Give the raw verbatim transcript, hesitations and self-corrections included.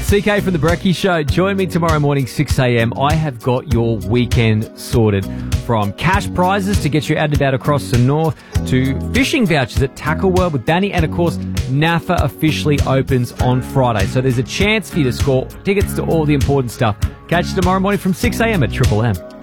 C K from The Brekkie Show. Join me tomorrow morning, six a.m. I have got your weekend sorted. From cash prizes to get you out and about across the north to fishing vouchers at Tackle World with Danny. And, of course, N A F A officially opens on Friday. So there's a chance for you to score tickets to all the important stuff. Catch you tomorrow morning from six a.m. at Triple M.